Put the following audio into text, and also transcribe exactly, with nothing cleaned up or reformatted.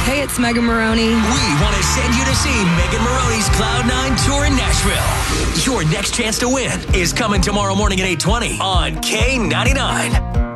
Hey, it's Megan Maroney. We want to send you to see Megan Maroney's Cloud nine tour in Nashville. Your next chance to win is coming tomorrow morning at eight twenty on K ninety-nine.